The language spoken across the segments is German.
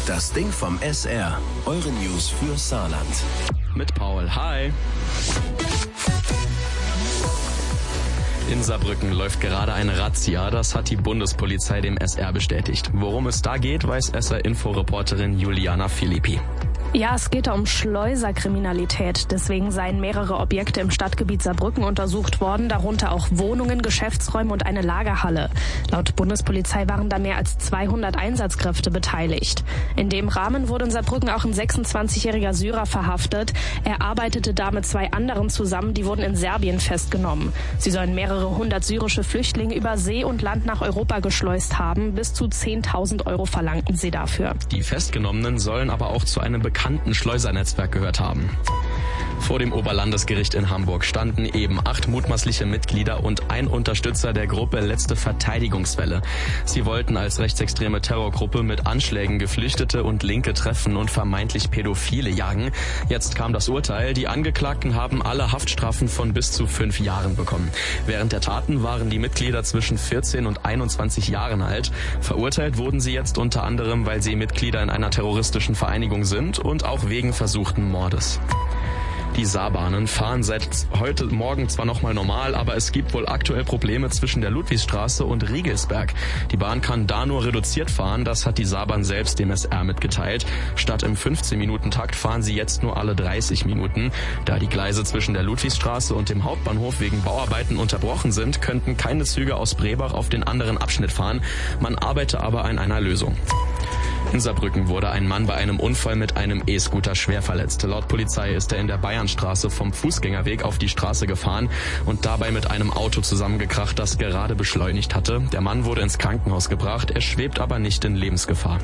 Das Ding vom SR. Eure News für Saarland. Mit Paul. Hi. In Saarbrücken läuft gerade eine Razzia, das hat die Bundespolizei dem SR bestätigt. Worum es da geht, weiß SR-Info-Reporterin Juliana Philippi. Ja, es geht da um Schleuserkriminalität. Deswegen seien mehrere Objekte im Stadtgebiet Saarbrücken untersucht worden, darunter auch Wohnungen, Geschäftsräume und eine Lagerhalle. Laut Bundespolizei waren da mehr als 200 Einsatzkräfte beteiligt. In dem Rahmen wurde in Saarbrücken auch ein 26-jähriger Syrer verhaftet. Er arbeitete da mit 2 anderen zusammen, die wurden in Serbien festgenommen. Sie sollen mehrere hundert syrische Flüchtlinge über See und Land nach Europa geschleust haben. Bis zu 10.000 Euro verlangten sie dafür. Die Festgenommenen sollen aber auch zu einem bekannten Schleusernetzwerk gehört haben. Vor dem Oberlandesgericht in Hamburg standen eben 8 mutmaßliche Mitglieder und ein Unterstützer der Gruppe Letzte Verteidigungswelle. Sie wollten als rechtsextreme Terrorgruppe mit Anschlägen Geflüchtete und Linke treffen und vermeintlich Pädophile jagen. Jetzt kam das Urteil. Die Angeklagten haben alle Haftstrafen von bis zu 5 Jahren bekommen. Während der Taten waren die Mitglieder zwischen 14 und 21 Jahren alt. Verurteilt wurden sie jetzt unter anderem, weil sie Mitglieder in einer terroristischen Vereinigung sind und auch wegen versuchten Mordes. Die Saarbahnen fahren seit heute Morgen zwar nochmal normal, aber es gibt wohl aktuell Probleme zwischen der Ludwigsstraße und Riegelsberg. Die Bahn kann da nur reduziert fahren, das hat die Saarbahn selbst dem SR mitgeteilt. Statt im 15-Minuten-Takt fahren sie jetzt nur alle 30 Minuten. Da die Gleise zwischen der Ludwigsstraße und dem Hauptbahnhof wegen Bauarbeiten unterbrochen sind, könnten keine Züge aus Brebach auf den anderen Abschnitt fahren. Man arbeite aber an einer Lösung. In Saarbrücken wurde ein Mann bei einem Unfall mit einem E-Scooter schwer verletzt. Laut Polizei ist er in der Bayernstraße vom Fußgängerweg auf die Straße gefahren und dabei mit einem Auto zusammengekracht, das gerade beschleunigt hatte. Der Mann wurde ins Krankenhaus gebracht, er schwebt aber nicht in Lebensgefahr.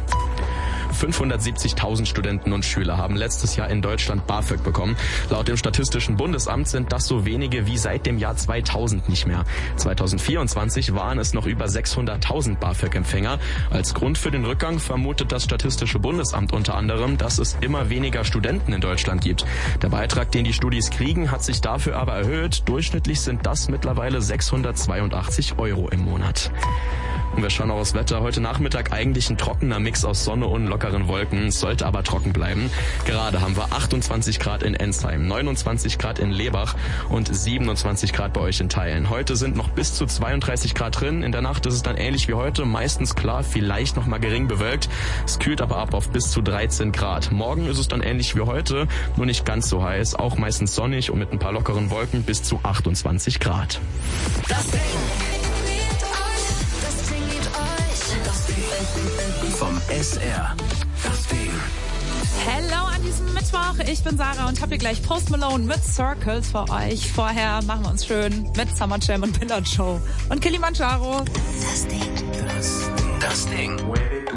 570.000 Studenten und Schüler haben letztes Jahr in Deutschland BAföG bekommen. Laut dem Statistischen Bundesamt sind das so wenige wie seit dem Jahr 2000 nicht mehr. 2024 waren es noch über 600.000 BAföG-Empfänger. Als Grund für den Rückgang vermutet das Statistische Bundesamt unter anderem, dass es immer weniger Studenten in Deutschland gibt. Der Beitrag, den die Studis kriegen, hat sich dafür aber erhöht. Durchschnittlich sind das mittlerweile 682 Euro im Monat. Und wir schauen auch aufs Wetter. Heute Nachmittag eigentlich ein trockener Mix aus Sonne und lockeren Wolken. Es sollte aber trocken bleiben. Gerade haben wir 28 Grad in Ensheim, 29 Grad in Lebach und 27 Grad bei euch in Theilen. Heute sind noch bis zu 32 Grad drin. In der Nacht ist es dann ähnlich wie heute. Meistens klar, vielleicht noch mal gering bewölkt. Es kühlt aber ab auf bis zu 13 Grad. Morgen ist es dann ähnlich wie heute, nur nicht ganz so heiß. Auch meistens sonnig und mit ein paar lockeren Wolken bis zu 28 Grad. Das Ding vom SR. Das Ding. Hello an diesem Mittwoch. Ich bin Sarah und habe hier gleich Post Malone mit Circles für euch. Vorher machen wir uns schön mit Summer Jam und Pillard Show und Kilimanjaro. Das Ding.